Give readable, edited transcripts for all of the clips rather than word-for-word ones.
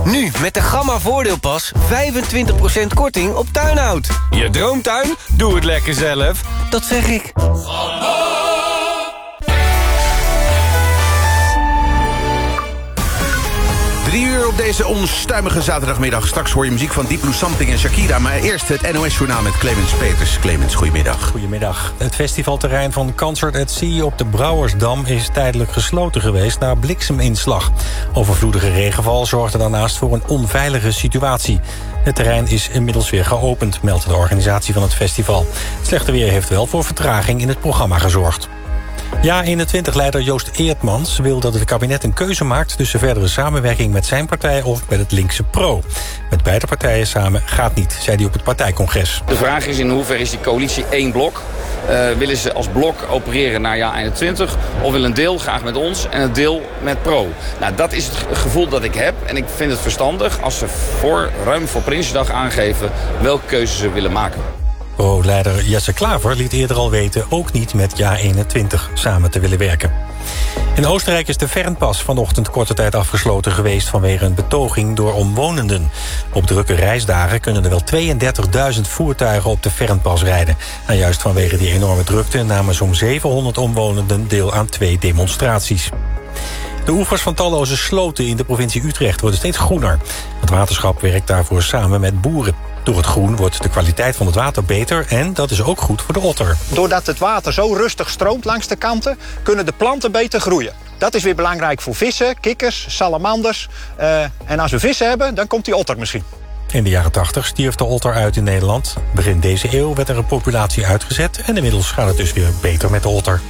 Nu met de Gamma Voordeelpas 25% korting op tuinhout. Je droomtuin? Doe het lekker zelf. Dat zeg ik. 3 uur op deze onstuimige zaterdagmiddag. Straks hoor je muziek van Deep Blue Something en Shakira. Maar eerst het NOS-journaal met Clemens Peters. Clemens, goedemiddag. Goedemiddag. Het festivalterrein van Concert at Sea op de Brouwersdam is tijdelijk gesloten geweest na blikseminslag. Overvloedige regenval zorgde daarnaast voor een onveilige situatie. Het terrein is inmiddels weer geopend, meldt de organisatie van het festival. Het slechte weer heeft wel voor vertraging in het programma gezorgd. Ja21-leider Joost Eertmans wil dat het kabinet een keuze maakt tussen verdere samenwerking met zijn partij of met het linkse PRO. Met beide partijen samen gaat niet, zei hij op het partijcongres. De vraag is in hoeverre is die coalitie één blok? Willen ze als blok opereren naar Ja21 of wil een deel graag met ons en een deel met PRO? Nou, dat is het gevoel dat ik heb en ik vind het verstandig als ze ruim voor Prinsjesdag aangeven welke keuze ze willen maken. PRO-leider Jesse Klaver liet eerder al weten ook niet met Ja21 samen te willen werken. In Oostenrijk is de Fernpas vanochtend korte tijd afgesloten geweest vanwege een betoging door omwonenden. Op drukke reisdagen kunnen er wel 32.000 voertuigen op de Fernpas rijden. En juist vanwege die enorme drukte namen zo'n 700 omwonenden deel aan 2 demonstraties. De oevers van talloze sloten in de provincie Utrecht worden steeds groener. Het waterschap werkt daarvoor samen met boeren. Door het groen wordt de kwaliteit van het water beter en dat is ook goed voor de otter. Doordat het water zo rustig stroomt langs de kanten, kunnen de planten beter groeien. Dat is weer belangrijk voor vissen, kikkers, salamanders. En als we vissen hebben, dan komt die otter misschien. In de jaren 80 stierf de otter uit in Nederland. Begin deze eeuw werd er een populatie uitgezet en inmiddels gaat het dus weer beter met de otter.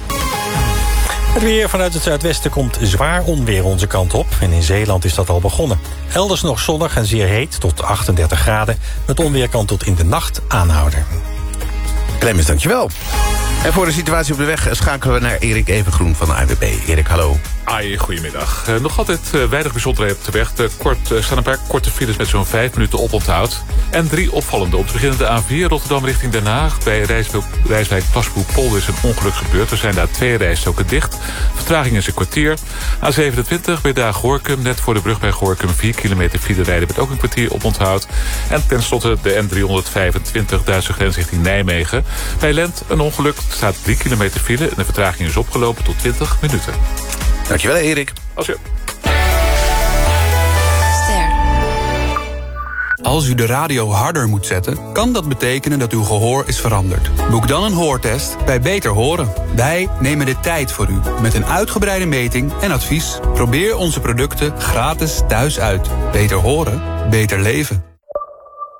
Het weer vanuit het zuidwesten komt zwaar onweer onze kant op. En in Zeeland is dat al begonnen. Elders nog zonnig en zeer heet, tot 38 graden. Het onweer kan tot in de nacht aanhouden. Clemens, dankjewel. En voor de situatie op de weg schakelen we naar Erik Evengroen van de ANWB. Erik, hallo. Ai, goedemiddag. Nog altijd weinig bijzonderheden op de weg. Er staan een paar korte files met zo'n 5 minuten oponthoud. En 3 opvallende. Om te beginnen de A4 Rotterdam richting Den Haag. Bij Rijswijk Plasboek-Polder is een ongeluk gebeurd. Er zijn daar 2 rijstroken dicht. Vertraging is een kwartier. A27 bij Daag-Gorkum. Net voor de brug bij Gorkum 4 kilometer file rijden met ook een kwartier oponthoud. En tenslotte de N325 Duitse grens richting Nijmegen. Bij Lent een ongeluk. Er staat 3 kilometer file en de vertraging is opgelopen tot 20 minuten. Dankjewel, Erik. Als u de radio harder moet zetten, kan dat betekenen dat uw gehoor is veranderd. Boek dan een hoortest bij Beter Horen. Wij nemen de tijd voor u met een uitgebreide meting en advies. Probeer onze producten gratis thuis uit. Beter horen, beter leven.